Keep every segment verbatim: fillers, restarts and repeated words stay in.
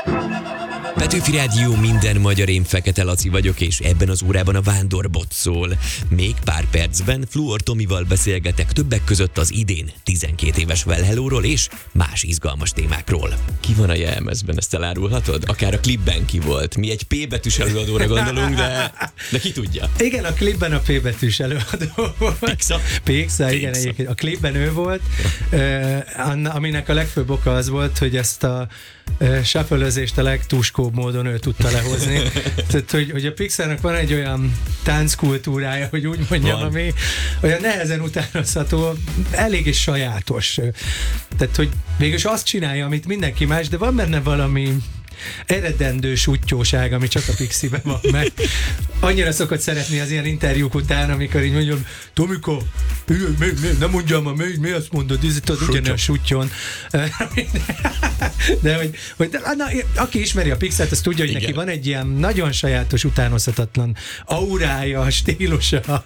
Petőfi Rádió, minden magyar, én Fekete Laci vagyok, és ebben az órában a Vándorbot szól. Még pár percben Fluor Tomival beszélgetek többek között az idén tizenkét éves Well Hello-ról és más izgalmas témákról. Ki van a jelmezben, ezt elárulhatod? Akár a klipben ki volt. Mi egy P betűs előadóra gondolunk, de, de ki tudja? Igen, a klipben a P betűs előadó volt. Pixa? Pixa, igen, egyébként. A klipben ő volt, aminek a legfőbb oka az volt, hogy ezt a shuffle-özést a legtuskóbb módon ő tudta lehozni. Tehát, hogy, hogy a Pixarnak van egy olyan tánckultúrája, hogy úgy mondjam, van. Ami olyan nehezen utánozható, eléggé sajátos. Tehát, hogy végülis azt csinálja, amit mindenki más, de van benne valami eredendő sutyóság, ami csak a Pixiben van meg. Annyira szokott szeretni az ilyen interjúk után, amikor így mondjam, Tomika, nem mondjam, mi, mi azt mondod, ez itt ugyanaz sutyon. De hogy, hogy na, aki ismeri a Pixart, az tudja, hogy igen, neki van egy ilyen nagyon sajátos, utánozhatatlan aurája, stílusa.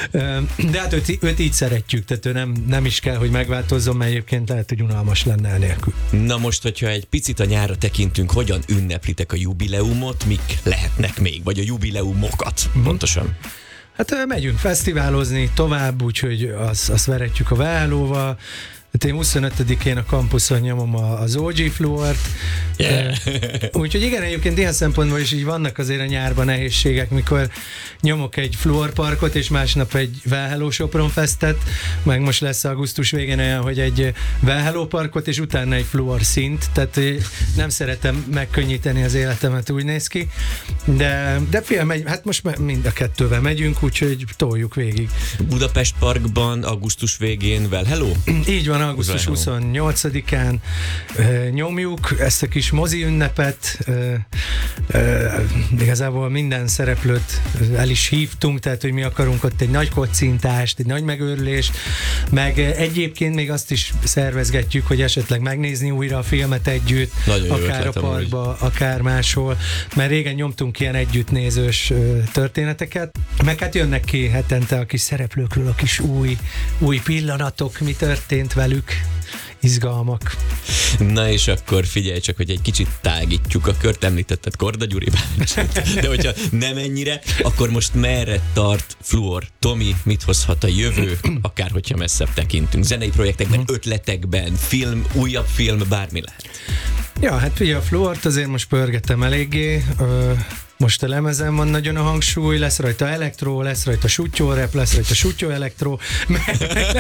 De hát őt, őt így szeretjük, tehát ő nem, nem is kell, hogy megváltozzon, mert egyébként lehet, hogy unalmas lenne elnélkül. Na most, hogyha egy picit a nyárra tekintünk, hogyan ünneplitek a jubileumot, mik lehetnek még, vagy a jubileumokat, mm-hmm. pontosan? Hát megyünk fesztiválozni tovább, úgyhogy azt, azt veretjük a Well Hello-val. Hát én huszonötödikén a kampuszon nyomom az o gé Fluort. Yeah. Úgyhogy igen, egyébként ilyen szempontból is így vannak azért a nyárban nehézségek, mikor nyomok egy Fluor parkot, és másnap egy Well Hello Sopron Festet, meg most lesz augusztus végén olyan, hogy egy Well Hello parkot, és utána egy Fluor szint, tehát nem szeretem megkönnyíteni az életemet, úgy néz ki. De, de fél, megy, hát most mind a kettővel megyünk, úgyhogy toljuk végig. Budapest Parkban augusztus végén Well Hello? Így van, augusztus huszonnyolcadikán uh, nyomjuk ezt a kis mozi ünnepet. Uh, uh, igazából minden szereplőt el is hívtunk, tehát hogy mi akarunk ott egy nagy kocintást, egy nagy megőrülést, meg egyébként még azt is szervezgetjük, hogy esetleg megnézni újra a filmet együtt, nagyon akár a parkba, úgy. Akár máshol, mert régen nyomtunk ilyen együttnézős uh, történeteket, meg hát jönnek ki hetente a kis szereplőkről a kis új, új pillanatok, mi történt velük, izgalmak. Na és akkor figyelj csak, hogy egy kicsit tágítjuk a kört, említetted Korda Gyuri bácsát, de hogyha nem ennyire, akkor most merre tart Fluor Tomi, mit hozhat a jövő, akár hogyha messzebb tekintünk, zenei projektekben, ötletekben, film, újabb film, bármi lehet. Ja, hát figyelj, a Fluort azért most pörgetem eléggé, ö, most a lemezen van nagyon a hangsúly, lesz rajta elektró, lesz rajta sutyó-rap, lesz rajta sutyó-elektró, meg,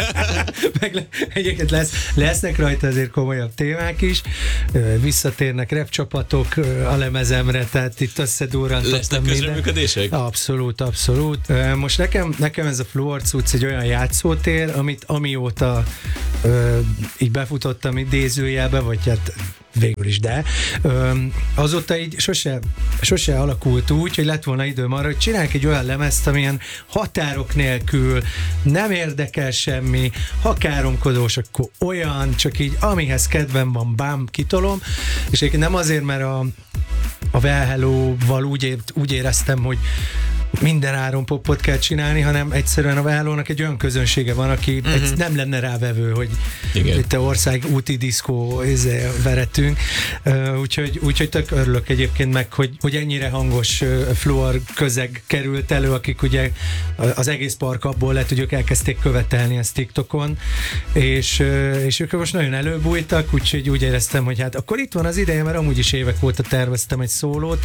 meg, meg egyébként lesz, lesznek rajta azért komolyabb témák is, visszatérnek rap csapatok a lemezemre, tehát itt összedurrantottam lesznek közreműködések? Abszolút, abszolút. Most nekem, nekem ez a Fluor cucc egy olyan játszótér, amit amióta ö, így befutottam idézőjelbe, vagy hát végül is, de ö, azóta így sose, sose alakult úgy, hogy lett volna időm arra, hogy csinálják egy olyan lemezt, amilyen határok nélkül nem érdekel semmi, ha káromkodós, akkor olyan, csak így amihez kedvem van, bám, kitolom, és egyébként nem azért, mert a, a Well Hello-val úgy, úgy éreztem, hogy minden áron popot kell csinálni, hanem egyszerűen a Well Hello-nak egy olyan közönsége van, aki uh-huh. egy, nem lenne rávevő, hogy igen. Itt a ország úti diszkó veretünk. Uh, úgyhogy, úgyhogy tök örülök egyébként meg, hogy, hogy ennyire hangos uh, Fluor közeg került elő, akik ugye az egész park abból lett, hogy ők elkezdték követelni ezt TikTokon, és, uh, és ők most nagyon előbújtak, úgyhogy úgy éreztem, hogy hát akkor itt van az ideje, mert amúgy is évek óta terveztem egy szólót,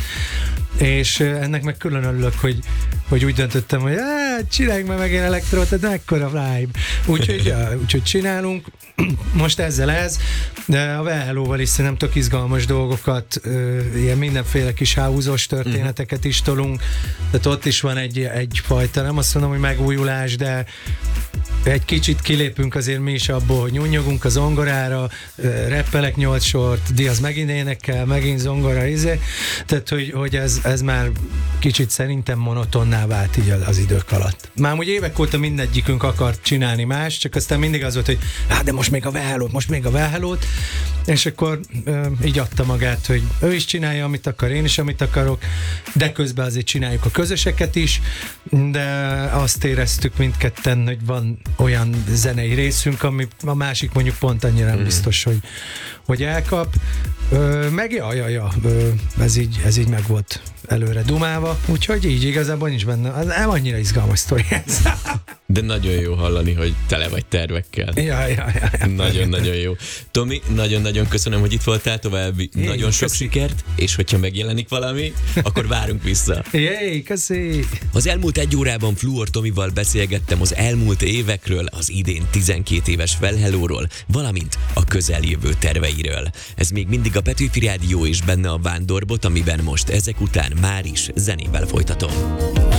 és uh, ennek meg külön örülök, hogy hogy úgy döntöttem, hogy csináljuk meg megint elektrót, tehát mekkora vibe. Úgyhogy, ja, úgyhogy csinálunk. Most ezzel ez, de a Well Hello-val is szerintem tök izgalmas dolgokat, ilyen mindenféle kis háúzós történeteket is tolunk, tehát ott is van egy, egyfajta, nem azt mondom, hogy megújulás, de egy kicsit kilépünk azért mi is abból, hogy nyúnyogunk a zongorára, reppelek nyolc sort, Diaz megint énekel, megint zongora, izé. Tehát, hogy, hogy ez, ez már kicsit szerintem monotonná vált így az idők alatt. Már úgy évek óta mindegyikünk akart csinálni más, csak aztán mindig az volt, hogy hát de most még a Well Hello-t, most még a Well Hello-t, és akkor ö, így adta magát, hogy ő is csinálja, amit akar, én is, amit akarok, de közben azért csináljuk a közöseket is, de azt éreztük mindketten, hogy van olyan zenei részünk, ami a másik mondjuk pont annyira nem biztos, hogy, hogy elkap. Ö, meg ja, ja, ja, ö, ez így, ez így meg volt előre dumálva, úgyhogy így igazából nincs benne, az nem annyira izgalmas sztori ez. De nagyon jó hallani, hogy tele vagy tervekkel. Ja, ja, ja, ja. Nagyon-nagyon jó. Tomi, nagyon-nagyon köszönöm, hogy itt voltál, további Jé, nagyon sok köszi. sikert, és hogyha megjelenik valami, akkor várunk vissza. Jé, köszi! Az elmúlt egy órában Fluor Tomival beszélgettem az elmúlt évekről, az idén tizenkét éves Well-Hello-ról, valamint a közeljövő terveiről. Ez még mindig a Petőfi Rádió és benne a Vándorbot, amiben most ezek után már is zenével folytatom.